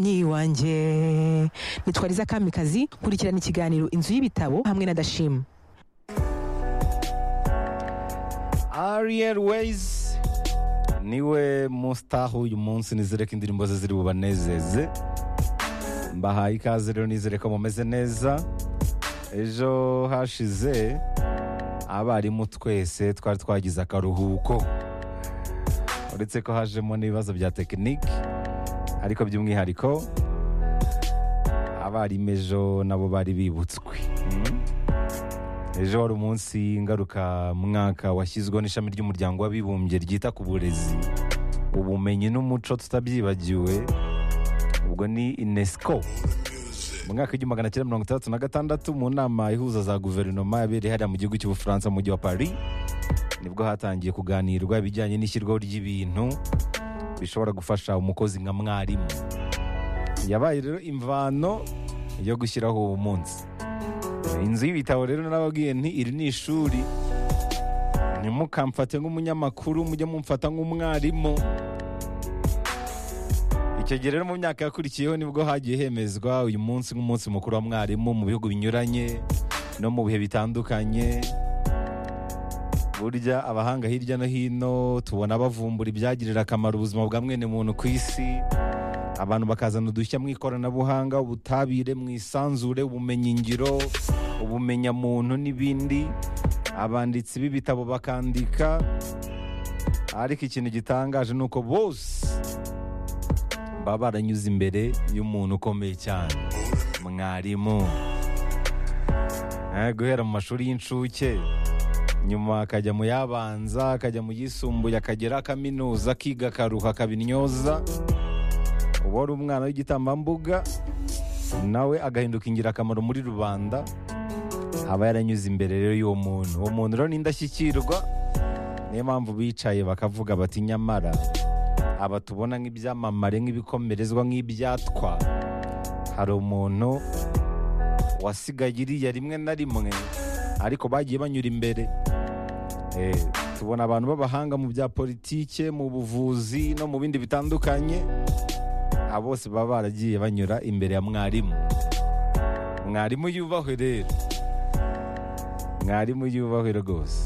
Niwanjye nitwariza Kamikazi kurikirana ikiganiro Inzu y'Ibitabo hamwe na Dashim. Ariel Ways niwe mustahu uyu munsi, nizere ko indirimbo ze ziri bubanezeze. Mbahaye ikaze rero, nizere ko mumeze neza. Ejo hashize abarimu twese twari twagize akaruhuko, uretse ko hajemo n'ibibazo bya tekinike, ariko by'umwihariko abarimu ejo nabo bari bibutswe. Ejo wari umunsi ngaruka mwaka washyizweho n'ishami ry'umuryango w'abibumbye ryita ku burezi, ubumenyi n'umuco tutabyibagiwe, ubwo ni UNESCO. Mu mwaka w'1966 mu nama ihuza za guverinoma yabereye hariya mu gihugu cy'Ubufaransa mu mujyi wa Paris, nibwo hatangiye kuganirwa ibijyanye n'ishyirwaho ry'ibintu bishobora gufasha umukozi nka mwarimu. Yabaye rero imvano yo gushyiraho uwo munsi. Inzu y'Ibitabo rero narababwiye nti iri ni ishuri, ntimukamfate nk'umunyamakuru, mujye mumfata nk'umwarimu. Icyo gihe rero mu myaka yakurikiyeho nibwo hagiye hemezwa uyu munsi nk'umunsi mukuru wa mwarimu mu bihugu binyuranye no mu bihe bitandukanye. Burya abahanga hirya no hino tubona bavumbura ibyagirira akamaro ubuzima bwa mwene muntu ku isi. Abantu bakazana udushya mu ikoranabuhanga, ubutabire, mu isanzure, ubumenyingiro, ubumenyamuntu n'ibindi. Abanditsi b'ibitabo bakandika, ariko ikintu gitangaje ni uko bose baba baranyuze imbere y'umuntu ukomeye cyane, mwarimu. Guhera mu mashuri y'incuke, nyuma akajya mu yabanza, akajya mu yisumbuye, akagera kaminuza, akiga akaruha, akabinyoza. Ubu ari umwana w'igitambambuga, nawe agahinduka ingirakamaro muri rubanda. Aba yaranyuze imbere rero y'uwo muntu. Uwo muntu rero ni indashyikirwa, niyo mpamvu bicaye bakavuga bati nyamara aba tubona nk'ibyamamare, nk'ibikomerezwa, nk'ibyatwa, hari umuntu wasigaye iriya rimwe na rimwe, ariko bagiye banyura imbere. Tubona abantu b'abahanga mu bya politike, mu buvuzi no mu bindi bitandukanye, abo bose baba baragiye banyura imbere ya mwarimu. Mwarimu yubahwe rero, mwarimu yubahwe rwose.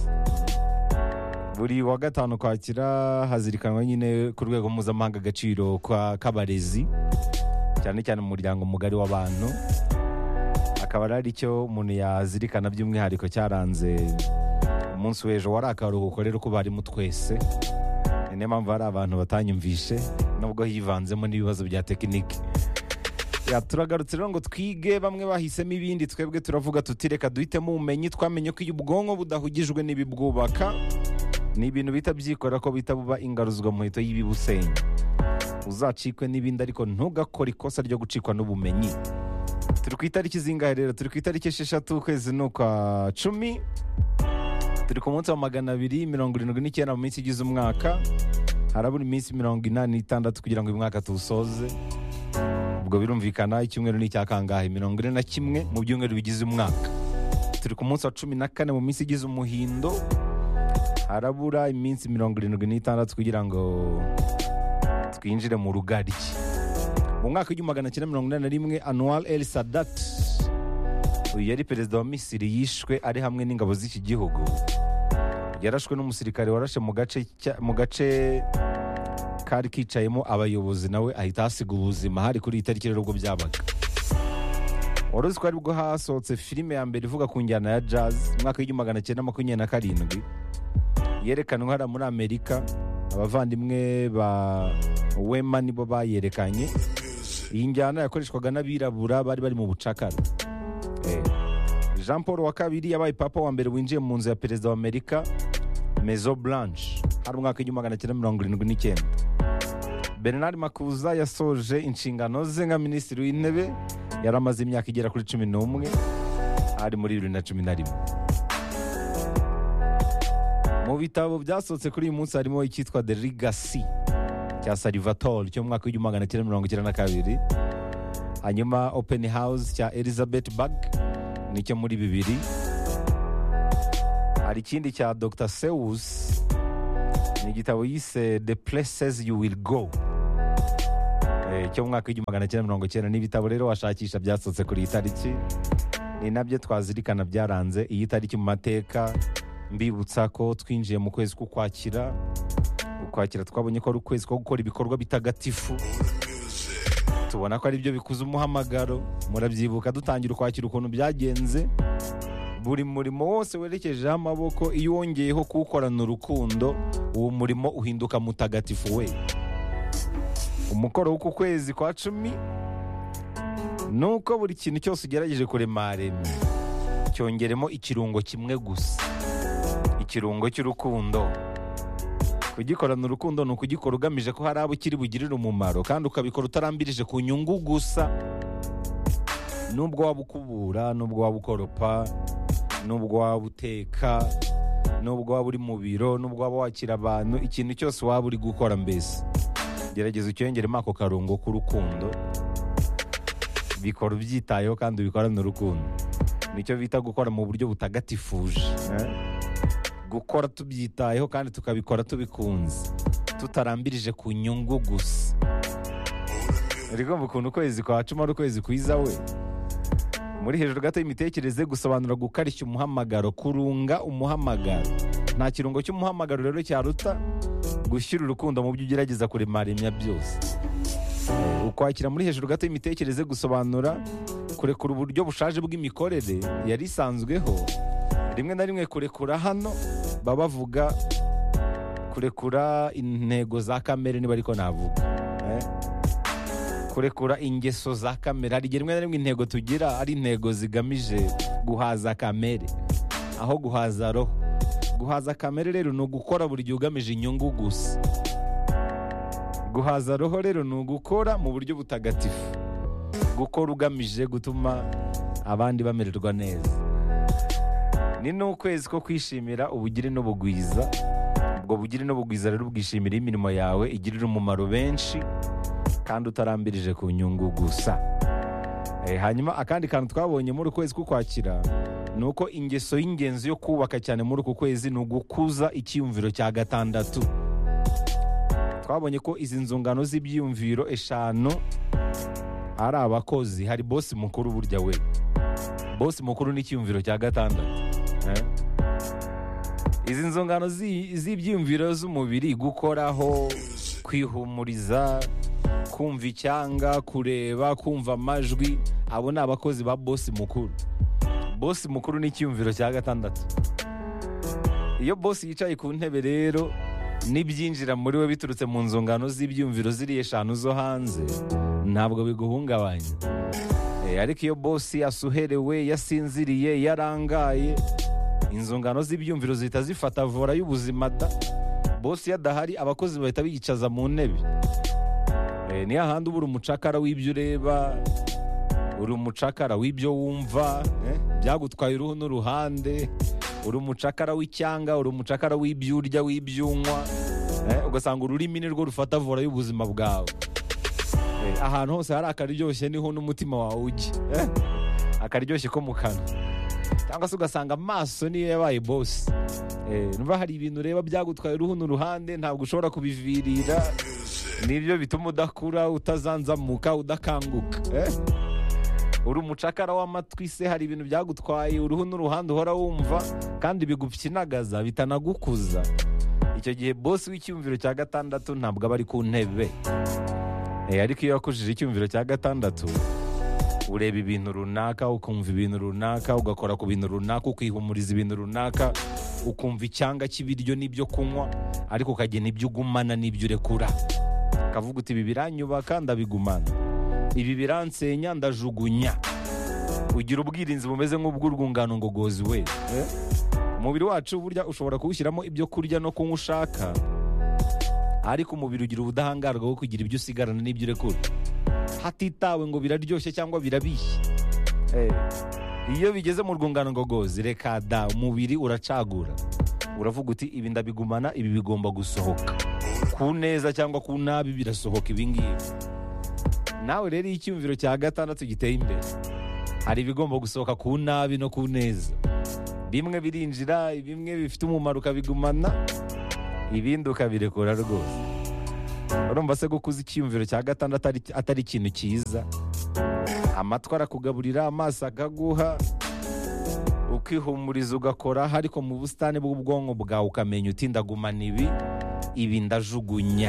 Buri wa gatanu Ukwakira hazirikanwa nyine ku rwego mpuzamahanga agaciro k'abarezi, cyane cyane mu muryango mugari w'abantu. Akaba ari cyo umuntu yazirikana by'umwihariko cyaranze umunsi w'ejo, wari akaruhuko rero ku barimu twese. Niyo mpamvu hari abantu batanyumvishe, nubwo hivanzemo n'ibibazo bya tekinike. Turagarutse rero ngo twige, bamwe bahisemo ibindi, twebwe turavuga tuti reka duhitemo ubumenyi. Twamenye ko iyo ubwonko budahugijwe n'ibibwubaka, ni ibintu bita byikora ko bita buba ingaruzwa muheto y'ibibusenya. Uzacikwe n'ibindi, ariko ntugakore ikosa ryo gucikwa n'ubumenyi. Turi ku itariki zingahe rero? Turi ku itariki 6 ukwezi n'ukwa 10. Turi ku munsi wa 279 mu minsi igize umwaka. Harabura iminsi 46 kugira ngo uyu mwaka tuwusoze. Ubwo birumvikana icyumweru ni icya kangahe? 41 mu byumweru bigize umwaka. Turi ku munsi wa 14 mu minsi igize umuhindo. Harabura iminsi 76 kugira ngo twinjire mu rugaryi. Mu mwaka w'1981 Anwar El Sadat, uyu yari perezida wa Misiri, yishwe ari hamwe n'ingabo z'iki gihugu. Yarashwe n'umusirikare warashe mu gace kari kicayemo abayobozi, nawe ahita hasiga ubuzima. Hari kuri itariki rero ubwo byabaga. Wari uzi ko ari bwo hasohotse filime ya mbere ivuga ku njyana ya jazz, mu mwaka w'1927. Yerekanwe hariya muri Amerika. Abavandimwe ba Wema nibo bayerekanye. Iyi njyana yakoreshwaga n'abirabura bari mu bucakara. Jean Paul wa kabiri yabaye papa wa mbere winjiye mu nzu ya perezida wa Amerika, Maison Blanche, hari umwaka w'1979. Bernard Makuza yasoje inshingano ze nka minisitiri w'intebe, yari amaze imyaka igera kuri 11, ari muri 2011. Mu bitabo byasohotse kuri uyu munsi harimo icyitwa The Legacy cya Salvatore cyo mu mwaka w'1992. Hanyuma Open House cya Elizabeth Bug nicyo muri 2000. Hari ikindi cya Dr. Seuss, ni igitabo yise The Places You Will Go. cyo mu mwaka w'igihumbi magana cyenda mirongo cyenda. N'ibitabo rero washakisha byasohotse kuri iyi tariki, ni nabyo twazirikana byaranze iyi tariki mu mateka. Mbibutsa ko twinjiye mu kwezi k'Ukwakira. Ukwakira twabonye ko ari ukwezi ko gukora ibikorwa bitagatifu, tubona ko ari byo bikuza umuhamagaro. Murabyibuka dutangira Ukwakira ukuntu byagenze. Buri murimo wose werekejeho amaboko, iyo wongeyeho kuwukorana urukundo, uwo murimo uhinduka mutagatifu we. Umukoro w'uku kwezi kwa 10 nuko buri kintu cyose ugerageje kuremaremye cyongeremo ikirungo kimwe gusa, ikirungo cy'urukundo. Kugikorana urukundo ni ukugikora ugamije ko hari abo kiri bugirire umumaro, kandi ukabikora utarambirije ku nyungu gusa. Nubwo waba ukubura, nubwo waba ukoropa, nubwo waba uteka, nubwo waba uri mu biro, nubwo waba wakira abantu, ikintu cyose waba uri gukora mbese gerageza ucyongeremo ako karungo k'urukundo. Bikora ubyitayeho kandi ubikorana urukundo. Nicyo bita gukora mu buryo butagatifuje. Gukora tubyitayeho kandi tukabikora tubikunze, tutarambirije ku nyungu gusa. Ariko ukuntu ukwezi kwa 10 ari ukwezi kwiza we. Muri hejuru gato y'imitekerereze gusobanura gukarishya umuhamagaro, kurunga umuhamagaro. Nta kirungo cy'umuhamagaro rero cyaruta gushyira urukundo mu byo ugerageza kuremaremya byose. Ukwakira muri hejuru gato y'imitekerereze gusobanura kurekura uburyo bushaje bw'imikorere yari isanzweho. Rimwe na rimwe kurekura hano baba bavuga kurekura intego za kamere, niba ariko navuga. Kurekura ingeso za kamere. Hari rimwe na rimwe intego tugira ari intego zigamije guhaza kamere aho guhaza roho. Guhaza kamere rero ni ugukora buri gihe ugamije inyungu gusa. Guhaza roho rero ni ugukora mu buryo butagatifu, gukora ugamije gutuma abandi bamererwa neza. Ni n'ukwezi ko kwishimira ubugire n'ubugwiza. Ubwo bugire n'ubugwiza rero ubwishimira imirimo yawe igirira umumaro benshi kandi utarambirije ku nyungu gusa. Hanyuma akandi kantu twabonye muri ukwezi k'Ukwakira ni uko ingeso y'ingenzi yo kubaka cyane muri uku kwezi ni ugukuza icyiyumviro cya 6. Twabonye ko izi nzungano z'ibyiyumviro 5 ari abakozi. Hari bosi mukuru burya we. Bosi mukuru ni icyiyumviro cya 6. Izi nzungano z'ibyiyumviro z'umubiri, gukoraho, kwihumuriza, kumva icyanga, kureba, kumva amajwi, abo ni abakozi ba bosi mukuru. Bosi mukuru ni icyiyumviro cya 6. Iyo bosi yicaye ku ntebe rero, n'ibyinjira muri we biturutse mu nzungano z'ibyiyumviro ziriye 5 zo hanze ntabwo biguhungabanya. Ariko iyo bosi yasuherewe, yasinziriye, yarangaye, inzungano z'ibyiyumviro zihita zifata vora y'ubuzima da. Bosi yadahari abakozi bahita biyicaza mu ntebe. Ni hahandi uba uri umucakara w'ibyo ureba, uri umucakara w'ibyo wumva, byagutwaye uruhu n'uruhande, uri umucakara w'icyanga, uri umucakara w'ibyo urya, w'ibyo unywa, ugasanga ururimi ni rwo rufata vora y'ubuzima bwawe. Ahantu hose hari akaryoshye niho n'umutima wawe ujya, akaryoshye ko mu kanwa. Cyangwa se ugasanga amaso niyo yabaye bosi. Numva hari ibintu ureba byagutwaye uruhu n'uruhande ntabwo ushobora kubivirira. Nibyo bituma udakura, utazanzamuka, udakanguka. Uri umucakara w'amatwi se, hari ibintu byagutwaye uruhu n'uruhande uhora wumva kandi bigupyinagaza bitanagukuza. Icyo gihe bosi w'icyumviro cya 6 ntabwo aba ari ku ntebe. Ariko iyo wakujije icyumviro cya 6 ureba ibintu runaka, ukumva ibintu runaka, ugakora ku bintu runaka, ukihumuriza ibintu runaka, ukumva icyanga cy'ibiryo n'ibyo kunywa, ariko ukagena ibyo ugumana n'ibyo urekura. Kavuga uti ibi biranyubaka ndabigumana, ibi biransenya ndajugunya. Ugira ubwirinzi bumeze nk'ubw'urwungano ngogozi we. Umubiri wacu burya ushobora kuwushyiramo ibyo kurya no kunywa ushaka, ariko umubiri ugira ubudahangarwa bwo kugira ibyo usigarana n'ibyo urekura, hatitawe ngo biraryoshye cyangwa birabishye. Iyo bigeze mu rwungano ngogozi, reka da, umubiri uracagura. Uravuga uti ibi ndabigumana, ibi bigomba gusohoka. Ku neza cyangwa ku nabi birasohoka ibingibi. Nawe rero icyumviro cya 6 giteye imbere, hari ibigomba gusohoka ku nabi no ku neza. Bimwe birinjira, bimwe bifite umumaro ukabigumana, ibindi ukabirekura rwose. urumva se gukuza icyiyumviro cya gatandatu atari ikintu cyiza? Amatwi arakugaburira, amaso akaguha, ukihumuriza ugakora, ariko mu busitani bw'ubwonko bwawe ukamenya uti ndagumana ibi ndajugunya.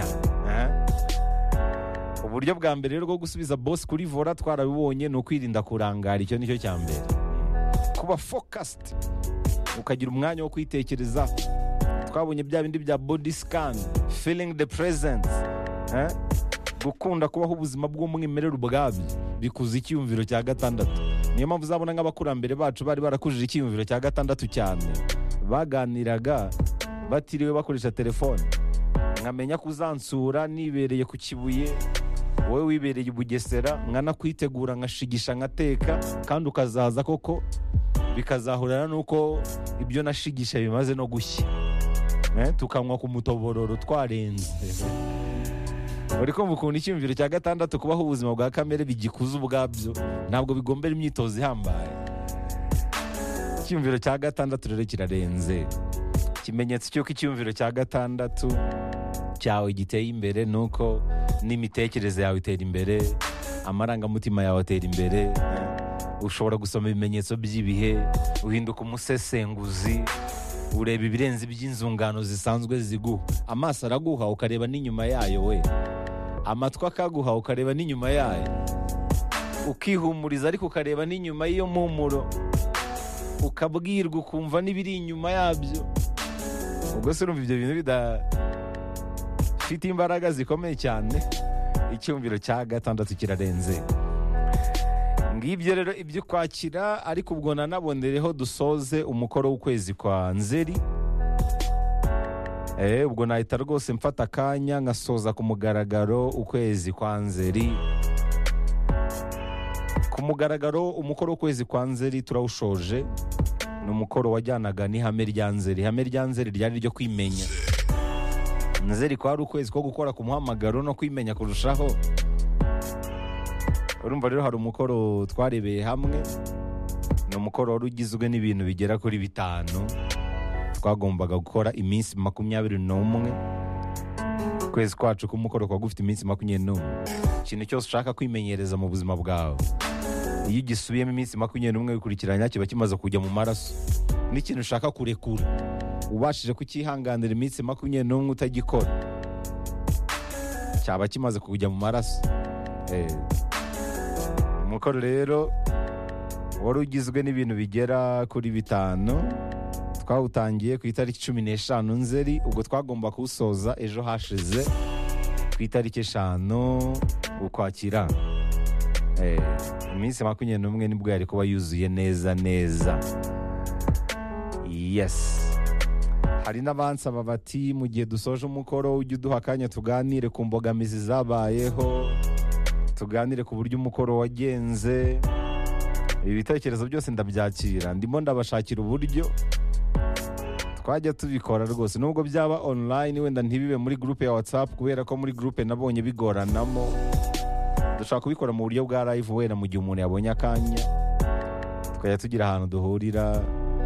Uburyo bwa mbere rero bwo gusubiza boss kuri vora twarabibonye, ni ukwirinda kurangara. Icyo nicyo cya mbere, kuba focused, ukagira umwanya wo kwitekereza. Twabonye bya bindi bya body scan, feeling the presence, gukunda kubaho ubuzima bw'umwimerere ubwabyo bikuza icyiyumviro cya gatandatu. Niyo mpamvu uzabona nk'abakurambere bacu bari barakujije icyiyumviro cya gatandatu cyane, baganiraga batiriwe bakoresha telefone. Nkamenya kuzansura nibereye ku Kibuye, wowe wibereye i Bugesera, nkanakwitegura nkashigisha nkateka, kandi ukazaza koko bikazahurana n'uko ibyo nashigisha bimaze no gushya, tukanywa ku mutobororo twarenze. Uri kumva ukuntu icyumviro cya gatandatu kubaho ubuzima bwa kamere bigikuza ubwabyo, ntabwo bigombera imyitozo ihambaye. Icyumviro cya gatandatu rero kirarenze. Ikimenyetso cy'uko icyumviro cya gatandatu cyawe giteye imbere nuko n'imitekerereze yawe itera imbere, amarangamutima yawe atera imbere. Ushobora gusoma ibimenyetso by'ibihe, uhinduka umusesenguzi, ureba ibirenze iby'inzungano zisanzwe ziguha. Amaso araguha ukareba n'inyuma yayo we, amatwi akaguha ukareba n'inyuma yayo, ukihumuriza ariko ukareba n'inyuma y'iyo mpumuro, ukabwirwa ukumva n'ibiri inyuma yabyo. Ubwo se urumva ibyo bintu bidafite imbaraga zikomeye cyane? Icyumviro cya gatandatu kirarenze. Ngibyo rero ibyo kwakira, ariko ubwo nanabonereho dusoze umukoro w'ukwezi kwa Nzeri. Ubwo nahita rwose mfata akanya ngasoza ku mugaragaro ukwezi kwa Nzeri. Ku mugaragaro umukoro w'ukwezi kwa Nzeri turawushoje. Ni umukoro wajyanaga n'ihame rya Nzeri. Ihame rya Nzeri ryari ryo kwimenya. Nzeri kwari ukwezi ko gukora ku muhamagaro no kwimenya kurushaho. Urumva rero hari umukoro twarebeye hamwe. Ni umukoro wari ugizwe n'ibintu bigera kuri 5. Twagombaga gukora iminsi 21. Ukwezi kwacu k'umukoro kwa gufite iminsi 21. Ikintu cyose ushaka kwimenyereza mu buzima bwawe, iyo ugisubiyemo iminsi 21 bikurikiranya, kiba kimaze kujya mu maraso. N'ikintu ushaka kurekura, ubashije kukihanganira iminsi 21 utagikora, cyaba kimaze kujya mu maraso. Umukoro rero wari ugizwe n'ibintu bigera kuri 5. Twawutangiye ku itariki 15 Nzeri, ubwo twagomba kuwusoza ejo hashize ku itariki 5 Ukwakira. Iminsi 21 nibwo yari kuba yuzuye neza. Yes. Hari n'abansaba bati mu gihe dusoje umukoro ujye uduha akanya tuganire ku mbogamizi zabayeho, tuganire ku buryo umukoro wagenze. Ibi bitekerezo byose ndabyakira, ndimo ndabashakira uburyo twajya tubikora rwose, nubwo byaba online, wenda ntibibe muri groupe ya WhatsApp, kubera ko muri groupe nabonye bigoranamo. Dushaka kubikora mu buryo bwa live, wenda mu gihe umuntu yabonye akanya tukajya tugira ahantu duhurira,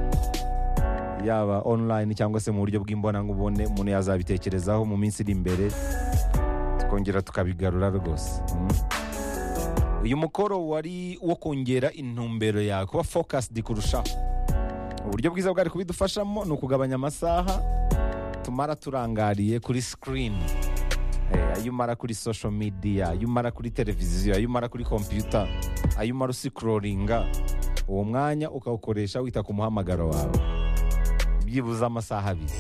yaba online cyangwa se mu buryo bw'imbonangubone. Umuntu yazabitekerezaho mu minsi iri imbere, tukongera tukabigarura rwose. Uyu mukoro wari wo kongera intumbero yawe, kuba focused kurushaho. Uburyo bwiza bwari kubidufashamo ni ukugabanya amasaha tumara turangariye kuri screen. Ayo umara kuri social media, ayo umara kuri televiziyo, ayo umara kuri computer, ayo umara usikroringa, uwo mwanya ukawukoresha wita ku muhamagaro wawe, byibuze amasaha 2.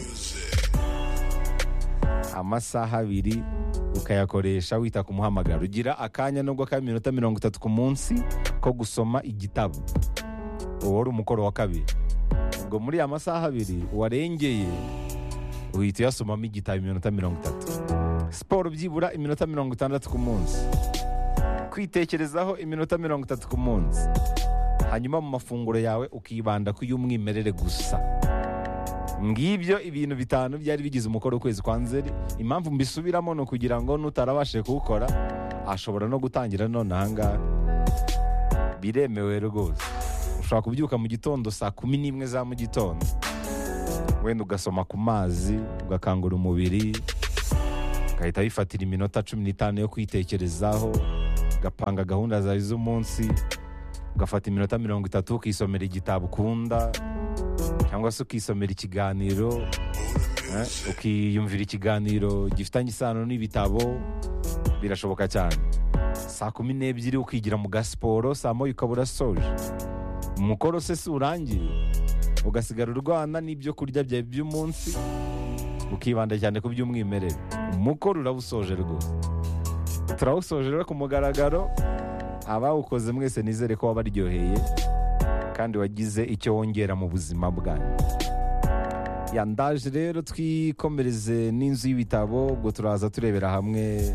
Amasaha 2 ukayakoresha wita ku muhamagaro. Ugira akanya nubwo ka minota 30 ku munsi ko gusoma igitabo. Uwo wari umukoro wa 2. Ubwo muri amasaha 2 warengeye uhita uyasomamo igitabo iminota 30. Siporo byibura iminota 60 ku munsi. Kwitekerezaho iminota 30 ku munsi. Hanyuma mu mafunguro yawe ukibanda ku y'umwimerere gusa. Ngibyo ibintu 5 byari bigize umukoro w'ukwezi kwa Nzeri. Impamvu mbisubiramo no kugira ngo nutarabashe kuwukora ashobora no gutangira none ahangaha. Biremewe rwose. Ushobora kubyuka mu gitondo saa 11 za mu gitondo, wenda ugasoma ku mazi ugakangura umubiri, ugahita wifatira iminota 15 yo kwitekerezaho, ugapanga gahunda zawe z'umunsi, ugafata iminota 30 ukisomera igitabo ukunda, cyangwa se ukisomera ikiganiro, ukiyumvira ikiganiro gifitanye isano n'ibitabo. Birashoboka cyane. Saa 12 ukigira mu gasiporo, saa moya ukaba urasoje. Umukoro se si urangiye, ugasigara urwana n'ibyo kurya byawe by'umunsi, ukibanda cyane ku by'umwimerere. Umukoro urawusoje rwose. Turawusoje rero ku mugaragaro. Abawukoze mwese nizere ko wabaryoheye kandi wagize icyo wongera mu buzima bwanyu. Yandaje rero twikomereze n'inzu y'ibitabo, ubwo turaza turebera hamwe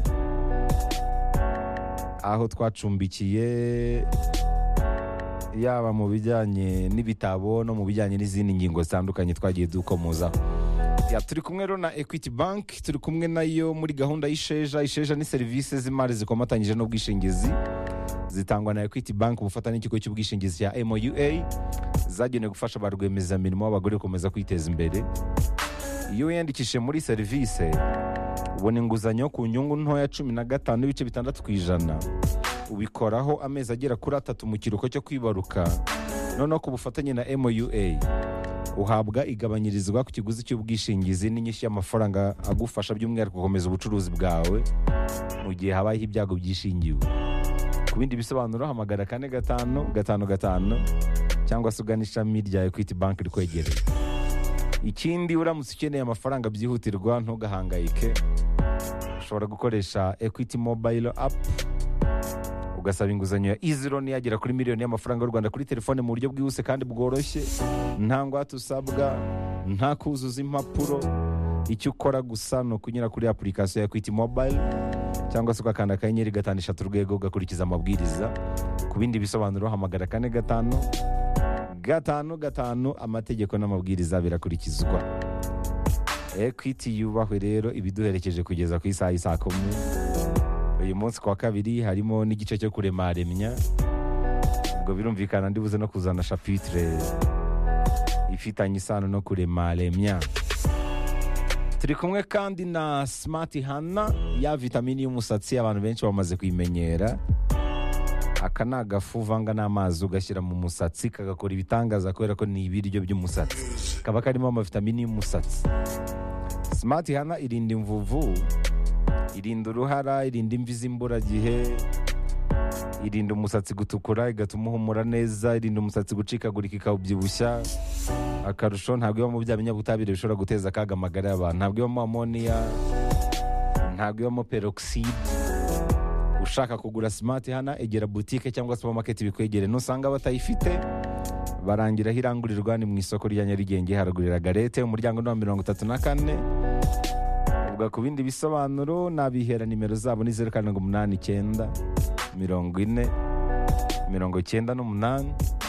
aho twacumbikiye, yaba mu bijyanye n'ibitabo no mu bijyanye n'izindi ngingo zitandukanye twagiye dukomozaho. Turi kumwe rero na Equity Bank, turi kumwe nayo muri gahunda y'Isheja. Isheja ni serivisi z'imari zikomatanyije n'ubwishingizi zitangwa na Equity Bank ubufatanye n'ikigo cy'ubwishingizi cya MOUA, zagenewe gufasha ba rwiyemezamirimo b'abagore gukomeza kwiteza imbere. Iyo wiyandikishije muri serivisi ubona inguzanyo ku nyungu ntoya 15.6%. Ubikoraho amezi agera kuri 3 mu kiruhuko cyo kwibaruka. Noneho ku bufatanye na MOUA uhabwa igabanyirizwa ku kiguzi cy'ubwishingizi n'inyishyu y'amafaranga agufasha by'umwihariko gukomeza ubucuruzi bwawe mu gihe habayeho ibyago byishingiwe. Ku bindi bisobanuro hamagara 4555 cyangwa se ugana ishami rya Equity Bank rikwegereye. Ikindi, uramutse ukeneye amafaranga byihutirwa ntugahangayike, ushobora gukoresha Equity Mobile App ugasaba inguzanyo ya Easy Loan yagera kuri miliyoni y'amafaranga y'u Rwanda kuri telefone mu buryo bwihuse kandi bworoshye, nta ngwate usabwa, nta kuzuza impapuro. Icyo ukora gusa ni ukunyura kuri application ya Equity Mobile cyangwa se ugakanda akanyenyeri 5 urwego ugakurikiza amabwiriza. Ku bindi bisobanuro hamagara 4555, amategeko n'amabwiriza birakurikizwa. Equity yubahwe rero, ibiduherekeje kugeza ku isaha y'isa 10. Uyu munsi kwa kabiri harimo n'igice cyo kuremaremya, ubwo birumvikana ndibuze no kuzana chapitre ifitanye isano no kuremaremya. Turi kumwe kandi na Smart Hana, ya vitamini y'umusatsi abantu benshi bamaze kuyimenyera. Aka ni agafu uvanga n'amazi ugashyira mu musatsi kagakora ibitangaza kubera ko ni ibiryo by'umusatsi, kaba karimo amavitamini y'umusatsi. Smart Hana irinda imvuvu, irinda uruhara, irinda imvi z'imburagihe, irinda umusatsi gutukura igatuma uhumura neza, irinda umusatsi gucikagurika ikawubyibushya. Akarusho ntabwo ibamo bya binyabutabire bishobora guteza akaga amagara y'abantu, ntabwo ibamo ammonia, ntabwo ibamo peroxide. Ushaka kugura Smart Hana egera boutique cyangwa supermarket bikwegere. Nusanga batayifite barangiraho irangurirwa ni mu isoko rya Nyarugenge haragurira Garete umuryango no 34. Ubwo ku bindi bisobanuro nabihera nimero zabo ni 0789 40 98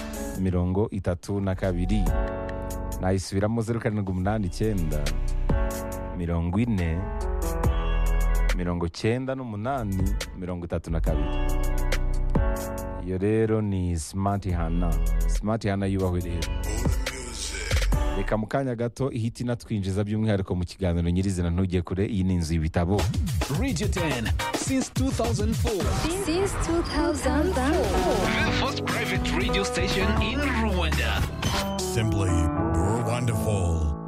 32. Nayisubiramo 0789 40 98 32. Iyo rero ni Smart Hana. Smart Hana yubahwe rero. Reka mu kanya gato ihita inatwinjiza by'umwihariko mu kiganiro nyirizina, ntujye kure. Iyi ni inzu y'ibitabo. Radio 10 since 2004. Since 2004. The first private radio station in Rwanda. Simply wonderful.